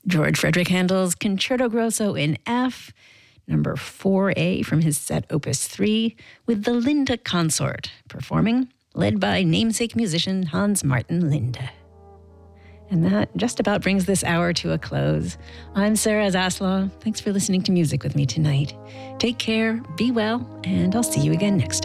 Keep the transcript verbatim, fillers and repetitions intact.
George Frederick Handel's Concerto Grosso in F, number four A from his set Opus three, with the Linde Consort, performing, led by namesake musician Hans Martin Linde. And that just about brings this hour to a close. I'm Sarah Zaslaw. Thanks for listening to music with me tonight. Take care, be well, and I'll see you again next time.